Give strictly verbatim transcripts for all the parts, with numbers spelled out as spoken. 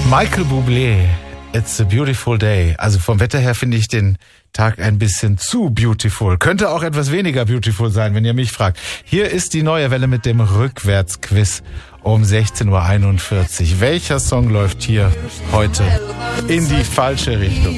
Michael Bublé, It's a Beautiful Day. Also vom Wetter her finde ich den Tag ein bisschen zu beautiful. Könnte auch etwas weniger beautiful sein, wenn ihr mich fragt. Hier ist die neue Welle mit dem Rückwärtsquiz um sechzehn Uhr einundvierzig. Welcher Song läuft hier heute in die falsche Richtung?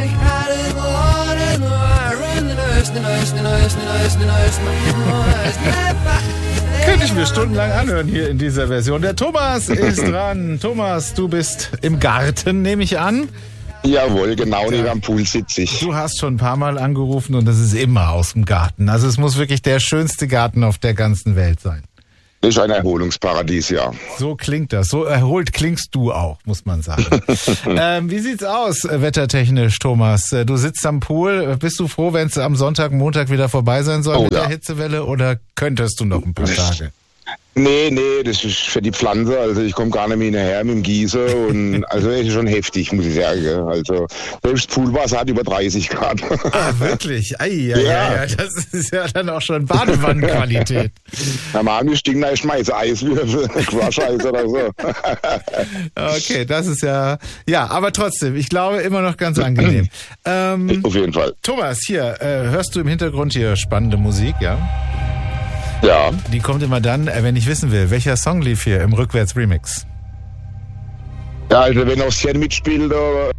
Könnte ich mir stundenlang anhören hier in dieser Version. Der Thomas ist dran. Thomas, du bist im Garten, nehme ich an. Jawohl, genau neben am Pool sitze ich. Du hast schon ein paar Mal angerufen und das ist immer aus dem Garten. Also es muss wirklich der schönste Garten auf der ganzen Welt sein. Das ist ein Erholungsparadies, ja. So klingt das. So erholt klingst du auch, muss man sagen. ähm, wie sieht's aus, wettertechnisch, Thomas? Du sitzt am Pool. Bist du froh, wenn es am Sonntag, Montag wieder vorbei sein soll oh, mit ja. der Hitzewelle? Oder könntest du noch ein paar Tage? Nee, nee, das ist für die Pflanze, also ich komme gar nicht mehr hinterher mit dem Gießen und also das ist schon heftig, muss ich sagen. Also selbst Poolwasser hat über dreißig Grad. Ah, wirklich? Ei, ja, ja, ja, das ist ja dann auch schon Badewannenqualität. Normal, wir stinken, ich schmeiße Eiswürfel, Quatscheis oder so. Okay, das ist ja, ja, aber trotzdem, ich glaube immer noch ganz angenehm. Ähm, Auf jeden Fall. Thomas, hier, äh, hörst du im Hintergrund hier spannende Musik, ja? Ja. Die kommt immer dann, wenn ich wissen will, welcher Song lief hier im Rückwärts-Remix? Ja, also wenn auch Sien mitspielt, äh,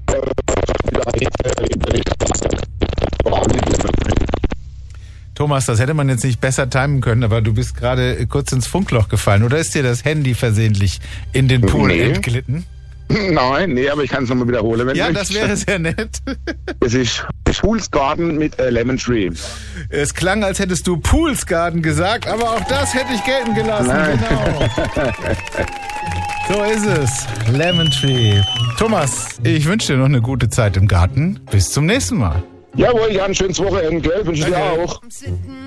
Thomas, das hätte man jetzt nicht besser timen können, aber du bist gerade kurz ins Funkloch gefallen. Oder ist dir das Handy versehentlich in den Pool nee. entglitten? Nein, nee, aber ich kann es nochmal wiederholen. Wenn ja, du das wäre sehr nett. Es ist Pools Garden mit äh, Lemon Tree. Es klang, als hättest du Pools Garden gesagt, aber auch das hätte ich gelten gelassen. Nein. Genau. So ist es. Lemon Tree. Thomas, ich wünsche dir noch eine gute Zeit im Garten. Bis zum nächsten Mal. Jawohl, ja, ein schönes Wochenende, gell? Wünsche ich dir Okay. auch.